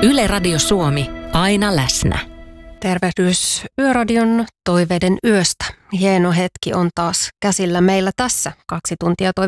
Yle Radio Suomi, aina läsnä. Tervehdys Yöradion toiveiden yöstä. Hieno hetki on taas käsillä meillä tässä. 2 tuntia